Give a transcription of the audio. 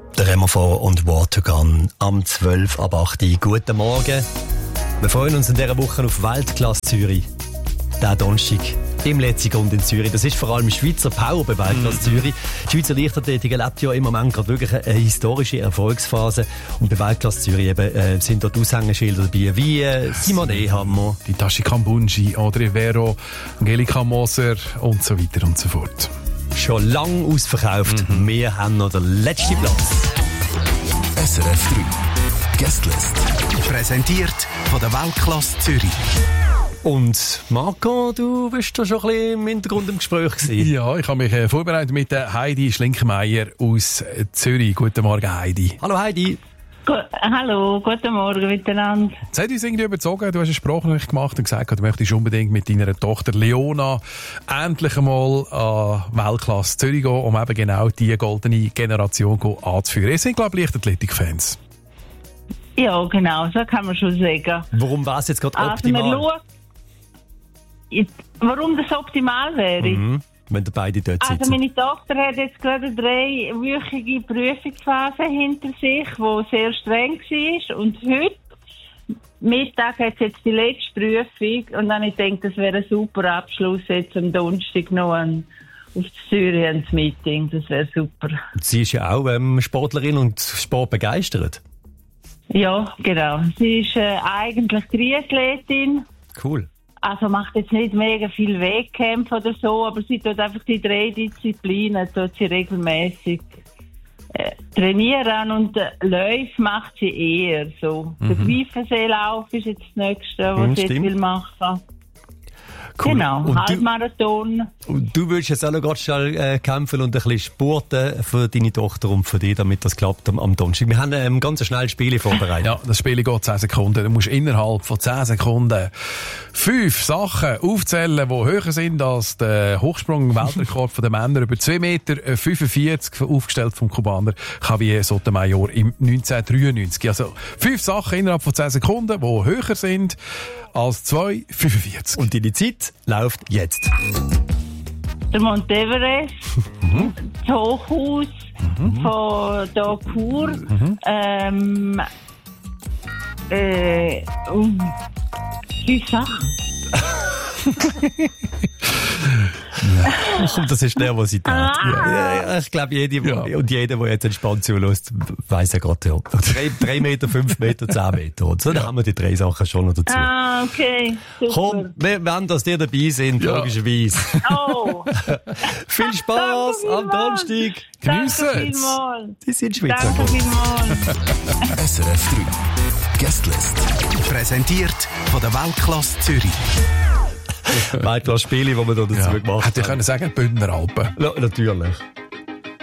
Der Remaphor und Watergun am 12 ab 8 Uhr. Guten Morgen. Wir freuen uns in dieser Woche auf Weltklasse Zürich. Der Donnerstag im letzten Grund in Zürich. Das ist vor allem Schweizer Power bei Weltklasse Zürich. Die Schweizer Leichtathletik erlebt ja im Moment gerade wirklich eine historische Erfolgsphase. Und bei Weltklasse Zürich eben, sind dort Aushängeschilder dabei, wie Simone Ehammer, die Tashi Kambunji, Audrey Vero, Angelika Moser und so weiter und so fort. Schon lang ausverkauft. Wir haben noch den letzten Platz. SRF 3 Guestlist. Präsentiert von der Weltklasse Zürich. Und Marco, du bist da schon ein bisschen im Hintergrund im Gespräch gewesen. Ja, ich habe mich vorbereitet mit der Heidi Schlinkmeier aus Zürich. Guten Morgen, Heidi. Hallo Heidi. Hallo, guten Morgen miteinander. Es hat uns irgendwie überzogen, du hast eine Sprachnachricht gemacht und gesagt, du möchtest unbedingt mit deiner Tochter Leona endlich einmal an Weltklasse Zürich gehen, um eben genau diese goldene Generation anzuführen. Ihr seid, glaube ich, Leichtathletik-Fans. Ja, genau, so kann man schon sagen. Warum war es jetzt gerade optimal? Warum das optimal wäre? Wenn ihr beide dort sitzen. Also meine Tochter hat jetzt gerade eine 3-wöchige Prüfungsphase hinter sich, die sehr streng war. Und heute Mittag hat sie jetzt die letzte Prüfung. Und dann ich denke, das wäre ein super Abschluss jetzt am Donnerstag noch auf Zürich ins Meeting. Das wäre super. Sie ist ja auch Sportlerin und Sport begeistert. Ja, genau. Sie ist eigentlich Triathletin. Cool. Also macht jetzt nicht mega viel Wettkämpfe oder so, aber sie tut einfach die 3 Disziplinen, tut sie regelmäßig trainieren und Läufe macht sie eher so. Der Greifenseelauf ist jetzt das Nächste, was sie jetzt will machen. Cool. Genau, und Halbmarathon. Und du willst jetzt auch noch ganz schnell kämpfen und ein bisschen sporten für deine Tochter und für dich, damit das klappt am Donnerstag. Wir haben ganz schnell Spiele vorbereitet. Ja, das Spiel geht 10 Sekunden. Du musst innerhalb von 10 Sekunden 5 Sachen aufzählen, die höher sind als der Hochsprung-Weltrekord der Männer über 2,45 Meter, aufgestellt vom Kubaner Javier Sotomayor im 1993. Also 5 Sachen innerhalb von 10 Sekunden, die höher sind als 2,45. Und deine Zeit läuft jetzt. Der Mount Everest, das Hochhaus von Dakur, 5 Sachen. Das ist Nervosität. Ja, ich glaube, und jeder, der jetzt entspannt zulässt, weiss ja gerade, ja. 3 Meter, 5 Meter, 10 Meter. Und so, dann haben wir die 3 Sachen schon noch dazu. Ah, okay. Super. Komm, wir wollen, dass ihr dabei sind, logischerweise. Oh. Viel Spass am Donnerstag. Geniessen Danke es. vielmals. Die sind Schweizer. Danke vielmals. SRF 3 Guestlist. Präsentiert von der Weltklasse Zürich. Weltklasse Spiele, die wir da dazu gemacht haben. Hätte ich können sagen, Bündner Alpen. Ja, natürlich.